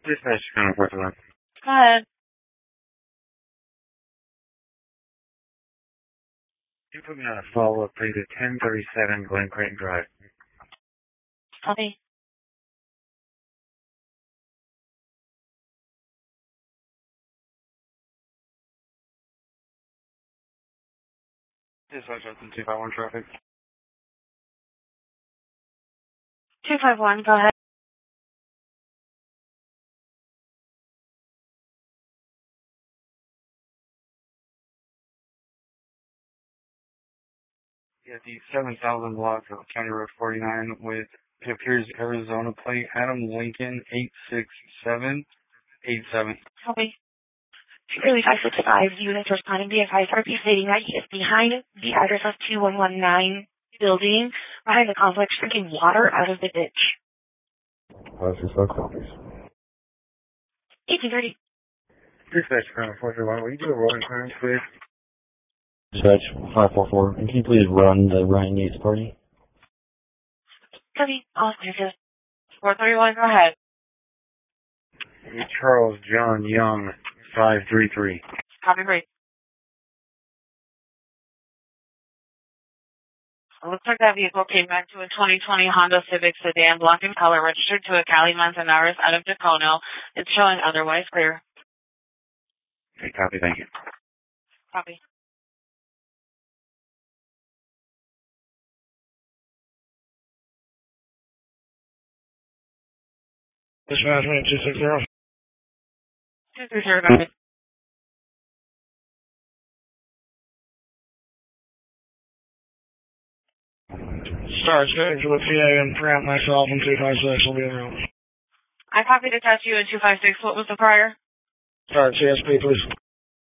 Dispatch, kind of worth one. Go ahead. You put me on a follow-up, please, at 1037 Glen Creighton Drive. Copy. Dispatch, open 251 traffic. 251, go ahead. Yeah, the 7,000 block of County Road 49 with, it appears, Arizona plate, Adam Lincoln 86787. Copy. Securely 565 units responding to advice RP stating that he is behind the address of 2119 building, behind the complex, drinking water out of the ditch. 565 copies. 1830. Dispatch, kind of 431. Will you do a rolling clearance, please? Dispatch 544. And can you please run the Ryan Yates party? Copy. All clear. 431, go ahead. Charles John Young, 533. Copy, break. It looks like that vehicle came back to a 2020 Honda Civic sedan, black in color, registered to a Cali Manzanares out of Dacono. It's showing otherwise clear. Okay, copy, thank you. Copy. Dispatch, 260. 230, go ahead. Start schedule with PA and Pratt, myself, and 256 will be around. I copied to test you in 256. What was the prior? Start CSP, please.